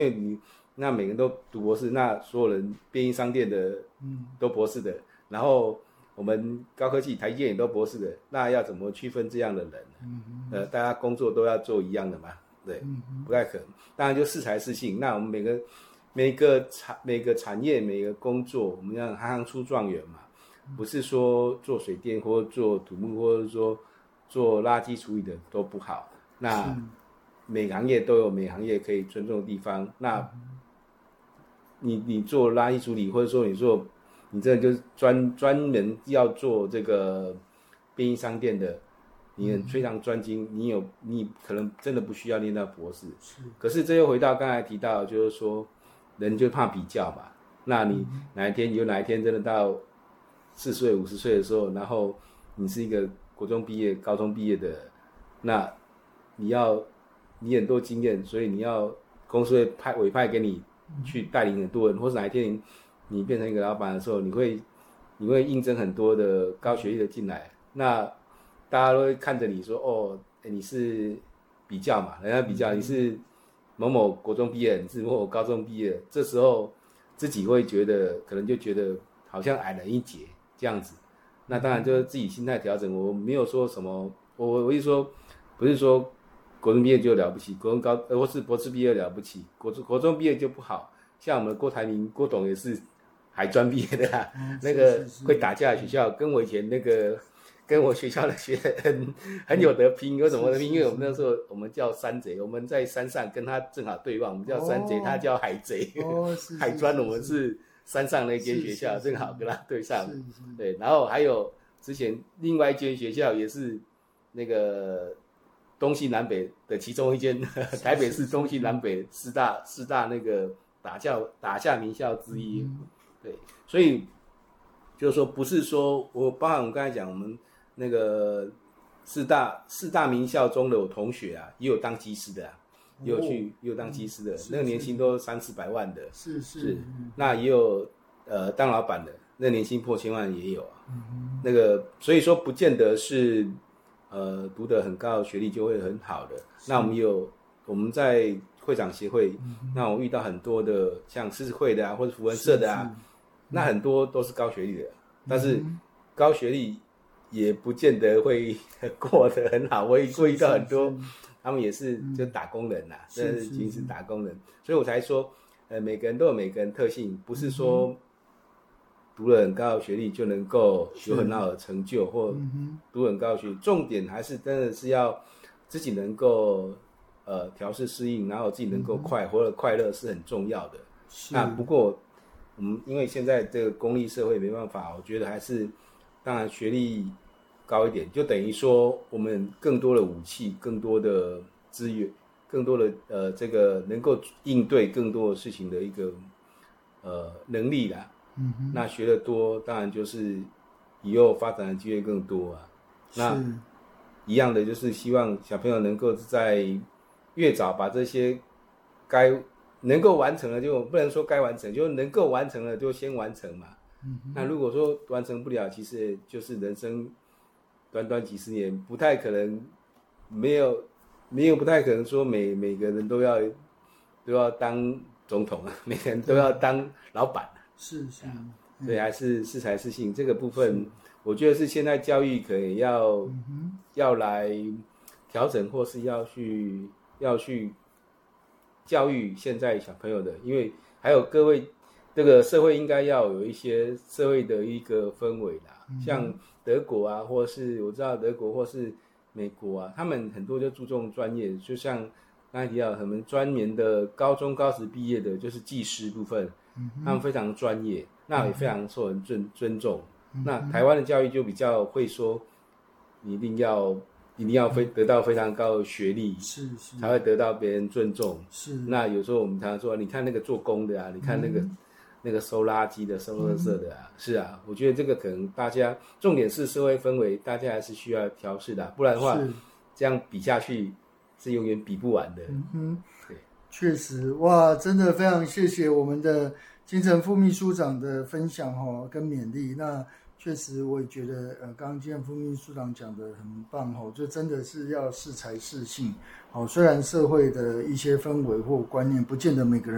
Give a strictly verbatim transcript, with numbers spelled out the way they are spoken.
因为你那每个人都读博士，那所有人便利商店的都博士的，然后我们高科技台积电也都博士的，那要怎么区分这样的人呢？嗯、呃，大家工作都要做一样的嘛，对，嗯、不太可能。当然就适才适性，那我们每个每个产每个产业每个工作，我们要行行出状元嘛，不是说做水电或做土木或者说做垃圾处理的都不好。那每个行业都有每个行业可以尊重的地方。那你你做垃圾处理，或者说你做你这就是专专门要做这个便利商店的，你很非常专精，你有你可能真的不需要念到博士。是，可是这又回到刚才提到，就是说人就怕比较嘛。那你哪一天有哪一天真的到四十岁五十岁的时候，然后你是一个国中毕业、高中毕业的，那你要你很多经验，所以你要公司会派委派给你去带领很多人，或是哪一天你你变成一个老板的时候，你会你会应征很多的高学历的进来，那大家都会看着你说哦，你是比较嘛，人家比较你是某某国中毕业，你是某某高中毕业，这时候自己会觉得可能就觉得好像矮人一截这样子。那当然就是自己心态调整，我没有说什么，我我一说不是说国中毕业就了不起，国中高呃或是博士毕业了不起，国中国中毕业就不好。像我们郭台铭郭董也是海专毕业的啦，嗯、那个会打架的学校，跟我以前那个跟我学校的学很很有得拼，有什么得拼？因为我们那时候我们叫山贼，我们在山上跟他正好对望，我们叫山贼，哦、他叫海贼。哦、是是海专我们是山上那间学校，正好跟他对上。是是对，然后还有之前另外一间学校也是那个东西南北的其中一间，台北市东西南北四大四大那个打架打架名校之一。嗯、对，所以就是说不是说我包含我们刚才讲我们那个四大四大名校中的我同学啊，也有当技师的啊。也有去，也有当技师的，嗯、那个年薪都三四百万的，是 是, 是，那也有呃当老板的，那个年薪破千万也有啊。嗯、那个所以说不见得是呃读得很高的学历就会很好的。那我们有我们在会长协会，嗯、那我遇到很多的像狮子会的啊，或者福文社的啊，那很多都是高学历的，但是高学历也不见得会过得很好。我遇到很多。他们也是就打工人啦，这已经是打工人，所以我才说，呃，每个人都有每个人特性，不是说读了很高的学历就能够有很好的成就，或读很高的学历，重点还是真的是要自己能够呃调适适应，然后自己能够快活得快乐是很重要的。那不过我们因为现在这个公立社会没办法，我觉得还是当然学历高一点，就等于说我们更多的武器、更多的资源、更多的呃这个能够应对更多的事情的一个呃能力啦。嗯哼，那学得多，当然就是以后发展的机会更多啊。那一样的就是希望小朋友能够在越早把这些该能够完成的，就不能说该完成，就能够完成了就先完成嘛。嗯哼，那如果说完成不了，其实就是人生。短短几十年，不太可能，没有，没有不太可能说每每个人都要都要当总统啊，每个人都要当老板。是是，所以还是适才适性这个部分，我觉得是现在教育可能要、嗯、要来调整，或是要去要去教育现在小朋友的，因为还有各位。这个社会应该要有一些社会的一个氛围啦，嗯、像德国啊，或是我知道德国或是美国啊，他们很多就注重专业，就像刚才提到，他们专门的高中高职毕业的，就是技师部分，嗯、他们非常专业，那也非常受人尊尊重。嗯、那台湾的教育就比较会说，你一定要一定要非得到非常高的学历，是是，才会得到别人尊重。是，那有时候我们常常说，你看那个做工的啊，你看那个。嗯那个收垃圾的、收垃圾的啊，嗯、是啊，我觉得这个可能大家重点是社会氛围，大家还是需要调试的、啊，不然的话，这样比下去是永远比不完的。嗯哼，对， 确实，哇，真的非常谢谢我们的金城副秘书长的分享哈、哦，跟勉励。那确实，我也觉得，呃，刚刚金城副秘书长讲的很棒哈、哦，就真的是要适才适性。好、哦，虽然社会的一些氛围或观念，不见得每个人。